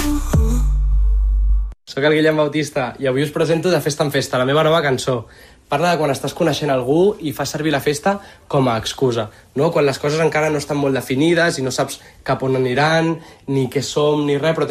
Soc el Guillem Bautista i avui us presento De Festa en Festa, la meva nova cançó. Parla de quan estàs coneixent algú i fas servir la festa com a excusa, no? Quan les coses encara no estan molt definides i no saps cap on aniran, ni què som, ni res, però